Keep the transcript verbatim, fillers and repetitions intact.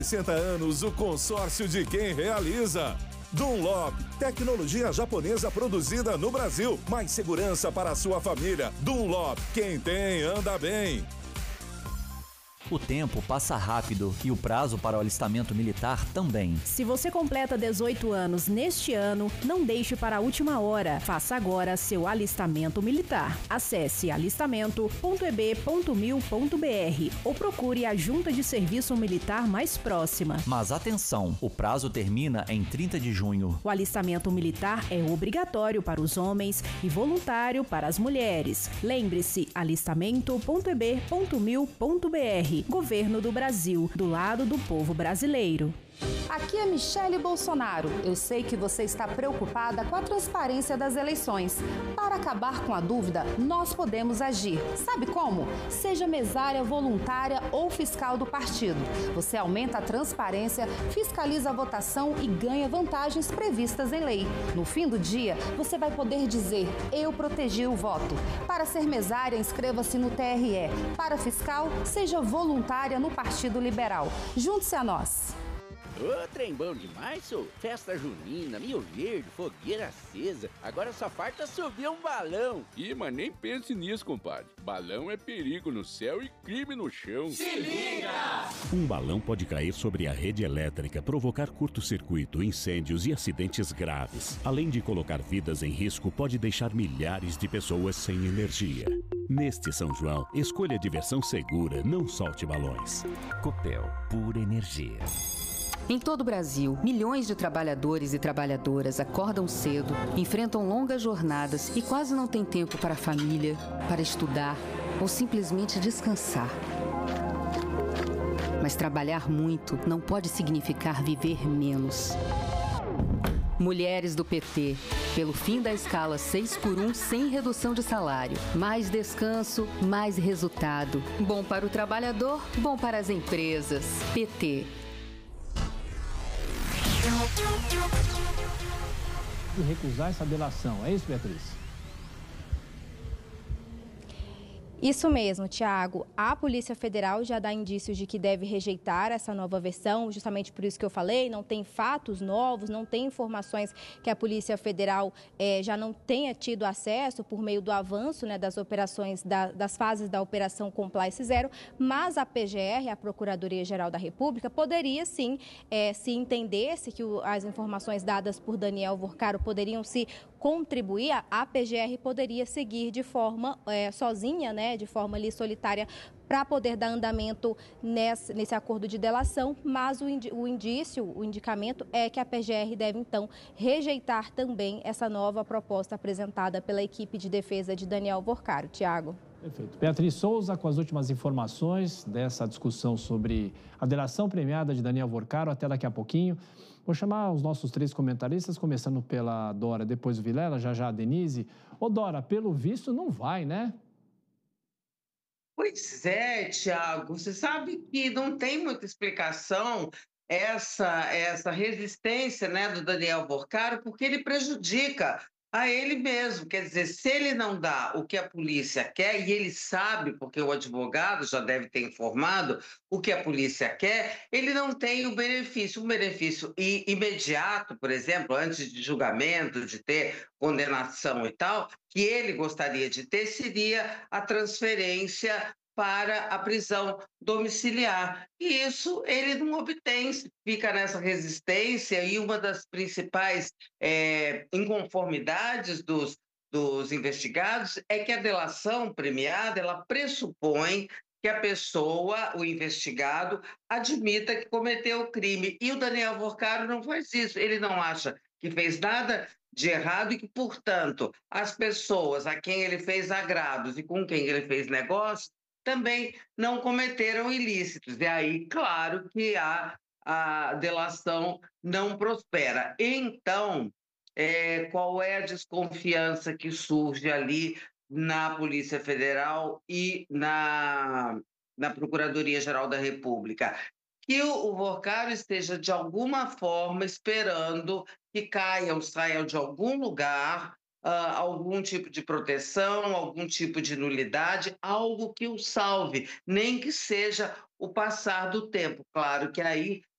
sessenta anos, o consórcio de quem realiza. Dunlop, tecnologia japonesa produzida no Brasil, mais segurança para a sua família. Dunlop, quem tem anda bem. O tempo passa rápido e o prazo para o alistamento militar também. Se você completa dezoito anos neste ano, não deixe para a última hora. Faça agora seu alistamento militar. Acesse alistamento ponto e b ponto mil ponto b r ou procure a junta de serviço militar mais próxima. Mas atenção, o prazo termina em trinta de junho. O alistamento militar é obrigatório para os homens e voluntário para as mulheres. Lembre-se, alistamento ponto e b ponto mil ponto b r. Governo do Brasil, do lado do povo brasileiro. Aqui é Michele Bolsonaro. Eu sei que você está preocupada com a transparência das eleições. Para acabar com a dúvida, nós podemos agir. Sabe como? Seja mesária, voluntária ou fiscal do partido. Você aumenta a transparência, fiscaliza a votação e ganha vantagens previstas em lei. No fim do dia, você vai poder dizer: eu protegi o voto. Para ser mesária, inscreva-se no T R E. Para fiscal, seja voluntária no Partido Liberal. Junte-se a nós. Ô, trem bom demais, sou. Festa junina, Milho Verde, fogueira acesa. Agora só falta subir um balão. Ih, mas nem pense nisso, compadre. Balão é perigo no céu e crime no chão. Se liga! Um balão pode cair sobre a rede elétrica, provocar curto-circuito, incêndios e acidentes graves. Além de colocar vidas em risco, pode deixar milhares de pessoas sem energia. Neste São João, escolha diversão segura, não solte balões. Copel, pura energia. Em todo o Brasil, milhões de trabalhadores e trabalhadoras acordam cedo, enfrentam longas jornadas e quase não têm tempo para a família, para estudar ou simplesmente descansar. Mas trabalhar muito não pode significar viver menos. Mulheres do P T, pelo fim da escala seis por um sem redução de salário. Mais descanso, mais resultado. Bom para o trabalhador, bom para as empresas. P T. E recusar essa delação, é isso, Beatriz? Isso mesmo, Tiago. A Polícia Federal já dá indícios de que deve rejeitar essa nova versão, justamente por isso que eu falei, não tem fatos novos, não tem informações que a Polícia Federal eh, já não tenha tido acesso por meio do avanço, né, das operações, da, das fases da Operação Compliance Zero, mas a P G R, a Procuradoria-Geral da República, poderia sim, eh, se entendesse que o, as informações dadas por Daniel Vorcaro poderiam se contribuir, a P G R poderia seguir de forma eh, sozinha, né, de forma ali solitária, para poder dar andamento nesse, nesse acordo de delação, mas o, indi, o indício, o indicamento é que a P G R deve, então, rejeitar também essa nova proposta apresentada pela equipe de defesa de Daniel Vorcaro. Tiago. Perfeito. Beatriz Souza, com as últimas informações dessa discussão sobre a delação premiada de Daniel Vorcaro, até daqui a pouquinho. Vou chamar os nossos três comentaristas, começando pela Dora, depois o Vilela, já já a Denise. Ô Dora, pelo visto não vai, né? Pois é, Tiago, você sabe que não tem muita explicação essa, essa resistência, né, do Daniel Vorcaro, porque ele prejudica a ele mesmo. Quer dizer, se ele não dá o que a polícia quer, e ele sabe, porque o advogado já deve ter informado o que a polícia quer, ele não tem o benefício. Um benefício imediato, por exemplo, antes de julgamento, de ter condenação e tal, que ele gostaria de ter, seria a transferência para a prisão domiciliar. E isso ele não obtém, fica nessa resistência, e uma das principais é, inconformidades dos, dos investigados é que a delação premiada, ela pressupõe que a pessoa, o investigado, admita que cometeu o crime. E o Daniel Vorcaro não faz isso, ele não acha que fez nada de errado e que, portanto, as pessoas a quem ele fez agrados e com quem ele fez negócio também não cometeram ilícitos. E aí, claro que a, a delação não prospera. Então, é, qual é a desconfiança que surge ali na Polícia Federal e na, na Procuradoria-Geral da República? Que o, o Vorcaro esteja, de alguma forma, esperando que caiam, saiam de algum lugar ah, algum tipo de proteção, algum tipo de nulidade, algo que o salve, nem que seja o passar do tempo. Claro que aí